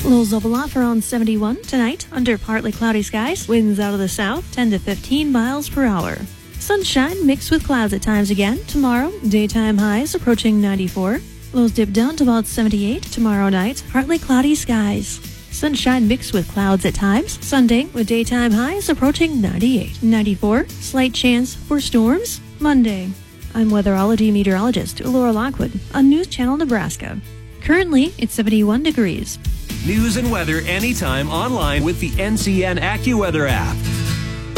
Lows level off around 71 tonight, under partly cloudy skies. Winds out of the south, 10 to 15 miles per hour. Sunshine mixed with clouds at times again. Tomorrow, daytime highs approaching 94. Lows dip down to about 78 tomorrow night. Partly cloudy skies. Sunshine mixed with clouds at times. Sunday with daytime highs approaching 98. 94. Slight chance for storms. Monday. I'm weatherology meteorologist Laura Lockwood on News Channel Nebraska. Currently, it's 71 degrees. News and weather anytime online with the NCN AccuWeather app.